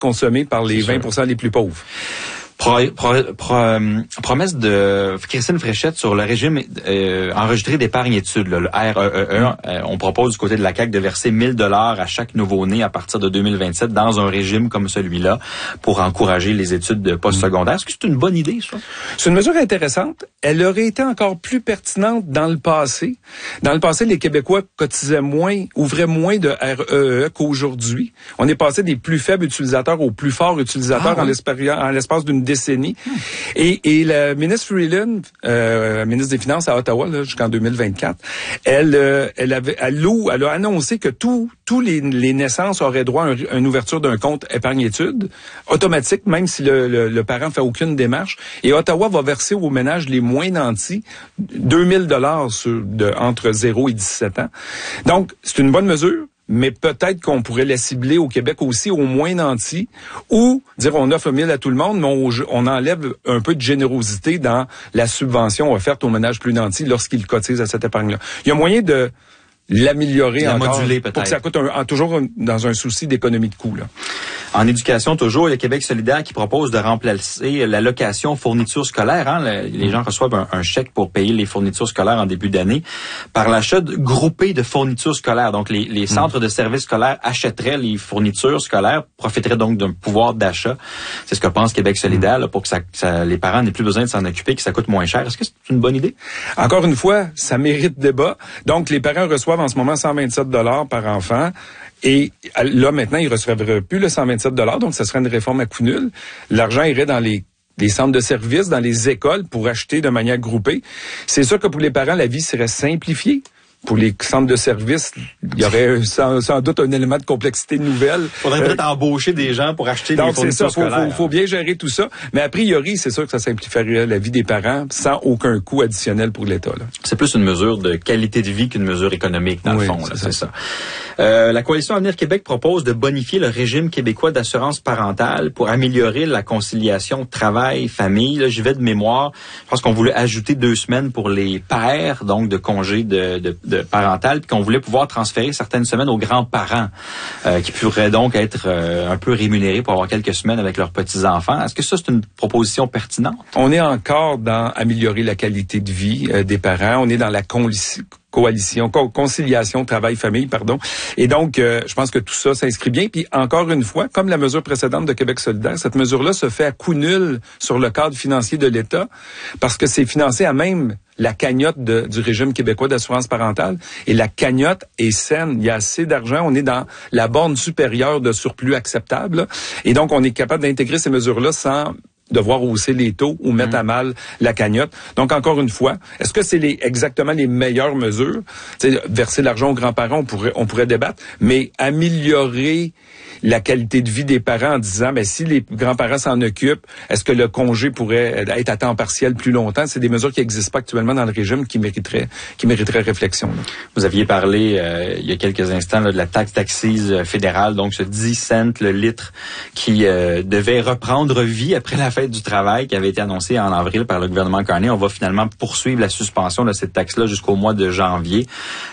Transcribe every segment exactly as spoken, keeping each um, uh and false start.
consommée par les vingt pour cent les plus pauvres. Pro, pro, pro, euh, promesse de Christine Fréchette sur le régime euh, enregistré d'épargne études, là, le R E E E. Mm. Euh, on propose du côté de la C A Q de verser mille dollars à chaque nouveau-né à partir de deux mille vingt-sept dans un régime comme celui-là pour encourager les études de post-secondaire. Est-ce que c'est une bonne idée, ça? C'est une mesure intéressante. Elle aurait été encore plus pertinente dans le passé. Dans le passé, les Québécois cotisaient moins, ouvraient moins de R E E E qu'aujourd'hui. On est passé des plus faibles utilisateurs aux plus forts utilisateurs ah, oui. en l'espace d'une décennie. Hmm. Et, et la ministre Freeland, euh, ministre des Finances à Ottawa, là, jusqu'en deux mille vingt-quatre, elle, euh, elle avait, elle, elle a annoncé que tous tous les, les naissances auraient droit à une ouverture d'un compte épargne-études automatique, même si le, le, le parent fait aucune démarche. Et Ottawa va verser aux ménages les moins nantis deux mille dollars sur, de, entre zéro et dix-sept ans. Donc, c'est une bonne mesure. Mais peut-être qu'on pourrait la cibler au Québec aussi, au moins nantis, ou dire on offre mille à tout le monde, mais on, on enlève un peu de générosité dans la subvention offerte aux ménages plus nantis lorsqu'ils cotisent à cette épargne-là. Il y a moyen de l'améliorer la encore moduler, peut-être. Pour que ça coûte un, toujours dans un souci d'économie de coûts, là. En éducation, toujours, il y a Québec solidaire qui propose de remplacer l'allocation fourniture scolaire. Hein. Les gens reçoivent un, un chèque pour payer les fournitures scolaires en début d'année par l'achat de, groupé de fournitures scolaires. Donc, les, les centres mmh. de services scolaires achèteraient les fournitures scolaires, profiteraient donc d'un pouvoir d'achat. C'est ce que pense Québec solidaire, là, pour que ça, ça, les parents n'aient plus besoin de s'en occuper, que ça coûte moins cher. Est-ce que c'est une bonne idée? Encore une fois, ça mérite débat. Donc, les parents reçoivent en ce moment cent vingt-sept dollars par enfant. Et là, maintenant, ils ne recevraient plus le cent vingt-sept dollars, donc ça serait une réforme à coût nul. L'argent irait dans les, les centres de services, dans les écoles, pour acheter de manière groupée. C'est sûr que pour les parents, la vie serait simplifiée. Pour les centres de services, il y aurait sans, sans doute un élément de complexité nouvelle. Il faudrait peut-être euh, embaucher des gens pour acheter donc des fournitures c'est ça, scolaires. Il faut, faut, faut bien gérer tout ça. Mais a priori, c'est sûr que ça simplifierait la vie des parents sans aucun coût additionnel pour l'État, là. C'est plus une mesure de qualité de vie qu'une mesure économique, dans oui, le fond. C'est, là, ça. c'est ça. Euh, la Coalition Avenir Québec propose de bonifier le régime québécois d'assurance parentale pour améliorer la conciliation travail-famille. Là, j'y vais de mémoire. Je pense qu'on voulait ajouter deux semaines pour les pères, donc de congé de, de, de parental, qu'on voulait pouvoir transférer certaines semaines aux grands-parents euh, qui pourraient donc être euh, un peu rémunérés pour avoir quelques semaines avec leurs petits-enfants. Est-ce que ça, c'est une proposition pertinente? On est encore dans améliorer la qualité de vie euh, des parents. On est dans la coalition. coalition, conciliation, travail-famille, pardon. Et donc, euh, je pense que tout ça s'inscrit bien. Puis, encore une fois, comme la mesure précédente de Québec solidaire, cette mesure-là se fait à coût nul sur le cadre financier de l'État parce que c'est financé à même la cagnotte de, du régime québécois d'assurance parentale. Et la cagnotte est saine. Il y a assez d'argent. On est dans la borne supérieure de surplus acceptable, là. Et donc, on est capable d'intégrer ces mesures-là sans devoir hausser les taux ou mettre mmh. à mal la cagnotte. Donc, encore une fois, est-ce que c'est les, exactement les meilleures mesures? T'sais, verser l'argent aux grands-parents, on pourrait, on pourrait débattre, mais améliorer la qualité de vie des parents en disant, ben, si les grands-parents s'en occupent, est-ce que le congé pourrait être à temps partiel plus longtemps? C'est des mesures qui n'existent pas actuellement dans le régime qui mériteraient, qui mériteraient réflexion, là. Vous aviez parlé, euh, il y a quelques instants, là, de la taxe d'accise fédérale, donc ce dix cents le litre qui euh, devait reprendre vie après la fête du travail qui avait été annoncée en avril par le gouvernement Carney. On va finalement poursuivre la suspension de cette taxe-là jusqu'au mois de janvier.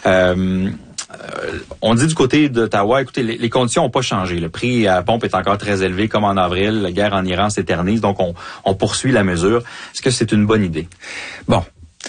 Euh, Euh, on dit du côté d'Ottawa, écoutez, les, les conditions n'ont pas changé. Le prix à la pompe est encore très élevé, comme en avril. La guerre en Iran s'éternise, donc on, on poursuit la mesure. Est-ce que c'est une bonne idée? Bon.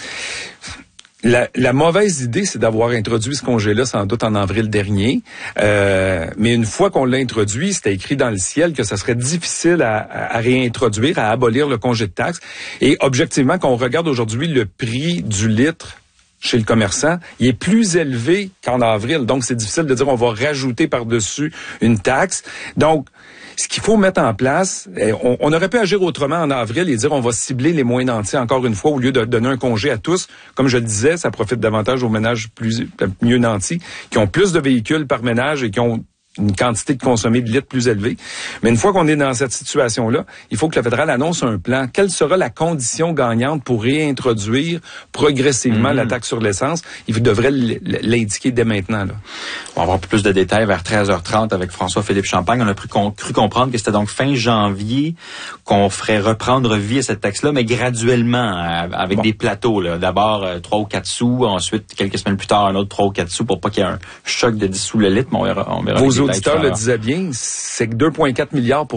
La, la mauvaise idée, c'est d'avoir introduit ce congé-là sans doute en avril dernier. Euh, mais une fois qu'on l'a introduit, c'était écrit dans le ciel que ça serait difficile à, à, à réintroduire, à abolir le congé de taxe. Et objectivement, quand on regarde aujourd'hui le prix du litre chez le commerçant, il est plus élevé qu'en avril. Donc, c'est difficile de dire on va rajouter par-dessus une taxe. Donc, ce qu'il faut mettre en place, on, on aurait pu agir autrement en avril et dire on va cibler les moins nantis encore une fois au lieu de donner un congé à tous. Comme je le disais, ça profite davantage aux ménages plus mieux nantis qui ont plus de véhicules par ménage et qui ont une quantité de consommée de litres plus élevée. Mais une fois qu'on est dans cette situation-là, il faut que le fédéral annonce un plan. Quelle sera la condition gagnante pour réintroduire progressivement mm-hmm. la taxe sur l'essence? Il devrait l'indiquer dès maintenant, là. On va avoir plus de détails vers treize heures trente avec François-Philippe Champagne. On a cru, cru comprendre que c'était donc fin janvier qu'on ferait reprendre vie à cette taxe-là, mais graduellement, avec bon. des plateaux, là. D'abord, trois ou quatre sous, ensuite, quelques semaines plus tard, un autre trois ou quatre sous pour pas qu'il y ait un choc de dix sous le litre, mais on verra, on verra. Vos auditeurs le disaient bien, c'est que deux virgule quatre milliards pour